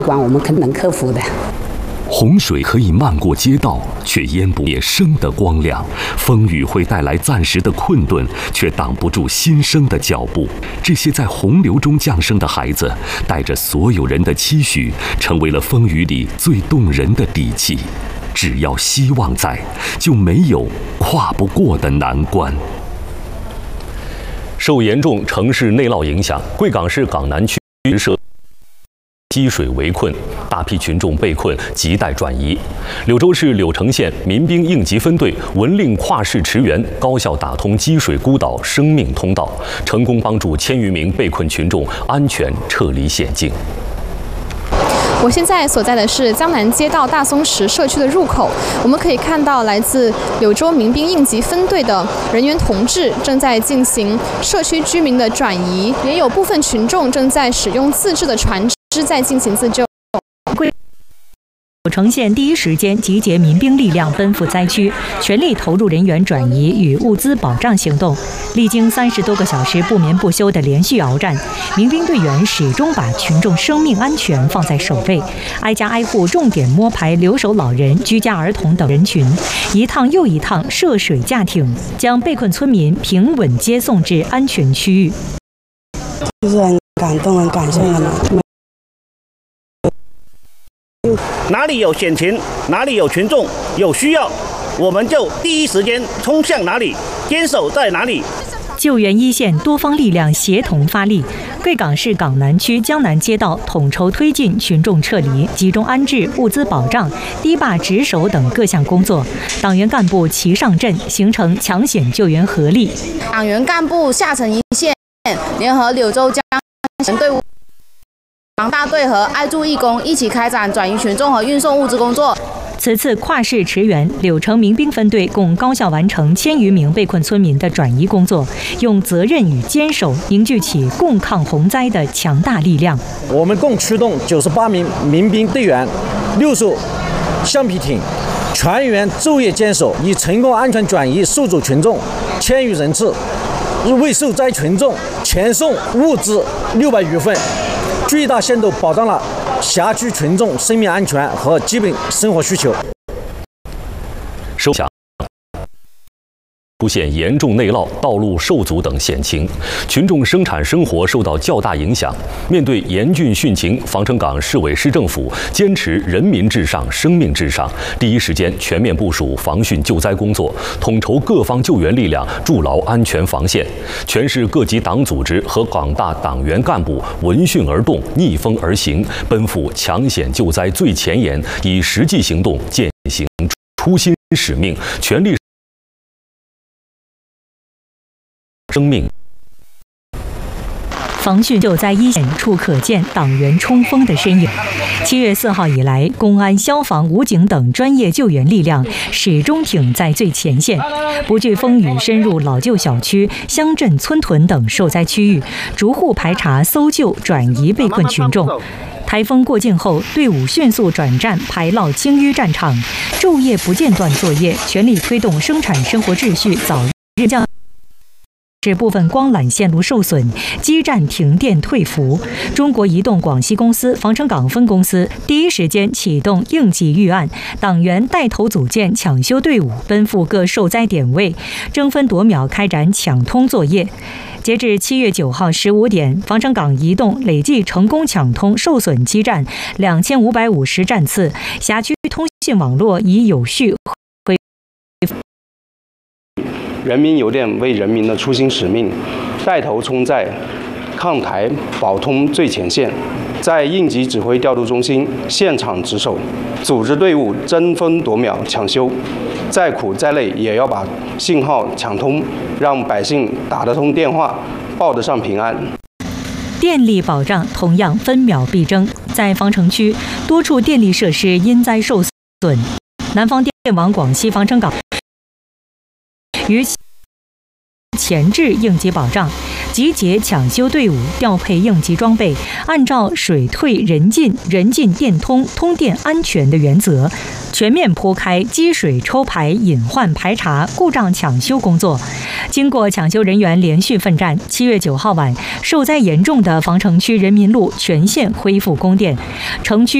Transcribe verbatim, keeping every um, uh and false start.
关，我们肯定能克服的。 洪水可以漫过街道，却淹不灭生的光亮；风雨会带来暂时的困顿，却挡不住新生的脚步。这些在洪流中降生的孩子，带着所有人的期许，成为了风雨里最动人的底气。只要希望在，就没有跨不过的难关。受严重城市内涝影响，贵港市港南区设积水围困，大批群众被困，亟待转移。柳州市柳城县民兵应急分队文令跨市驰援，高效打通积水孤岛生命通道，成功帮助千余名被困群众安全撤离险境。 我现在所在的是江南街道大松石社区的入口，我们可以看到来自柳州民兵应急分队的人员同志正在进行社区居民的转移，也有部分群众正在使用自制的船只在进行自救。 柳城县第一时间集结民兵力量奔赴灾区，全力投入人员转移与物资保障行动。历经三十多个小时不眠不休的连续鏖战，民兵队员始终把群众生命安全放在首位，挨家挨户重点摸排留守老人、居家儿童等人群，一趟又一趟涉水架艇，将被困村民平稳接送至安全区域。 就是很感动、很感谢他们。 哪里有险情，哪里有群众有需要，我们就第一时间冲向哪里，坚守在哪里。 救援一线多方力量协同发力，贵港市港南区江南街道统筹推进群众撤离、集中安置、物资保障、堤坝值守等各项工作。党员干部齐上阵，形成抢险救援合力。 党员干部下沉一线，联合柳州江险队伍。防大队和爱助义工一起开展转移群众和运送物资工作。 此次跨市驰援，柳城民兵分队共高效完成千余名被困村民的转移工作，用责任与坚守凝聚起共抗洪灾的强大力量。 我们共出动九十八名民兵队员，六艘橡皮艇，全员昼夜坚守，已成功安全转移受阻群众千余人次，为受灾群众全送物资六百余份。最大限度保障了辖区群众生命安全和基本生活需求。 收响出现严重内涝、道路受阻等险情，群众生产生活受到较大影响。面对严峻汛情，防城港市委市政府坚持人民至上、生命至上，第一时间全面部署防汛救灾工作，统筹各方救援力量，筑牢安全防线。全市各级党组织和广大党员干部闻讯而动、逆风而行，奔赴抢险救灾最前沿，以实际行动践行初心使命，全力生命。 防汛救灾一线处可见党员冲锋的身影。七月四号以来，公安、消防、武警等专业救援力量始终挺在最前线，不惧风雨，深入老旧小区、乡镇、村屯等受灾区域，逐户排查、搜救、转移被困群众。台风过境后，队伍迅速转战排涝清淤战场，昼夜不间断作业，全力推动生产生活秩序早日降。使部分光缆线路受损，基站停电退服。中国移动广西公司防城港分公司第一时间启动应急预案，党员带头组建抢修队伍，奔赴各受灾点位，争分夺秒开展抢通作业。截至七月九号十五点，防城港移动累计成功抢通受损基站两千五百五十站次，辖区通信网络已有序恢复。 人民邮电为人民的初心使命，带头冲在抗台保通最前线，在应急指挥调度中心现场值守，组织队伍争分夺秒抢修，再苦再累也要把信号抢通，让百姓打得通电话，报得上平安。 电力保障同样分秒必争，在防城区多处电力设施因灾受损，南方电网广西防城港于前置应急保障， 集结抢修队伍，调配应急装备，按照水退人进、人进电通、通电安全的原则，全面铺开积水抽排、隐患排查、故障抢修工作。经过抢修人员连续奋战，七月九号晚，受灾严重的防城区人民路全线恢复供电，城区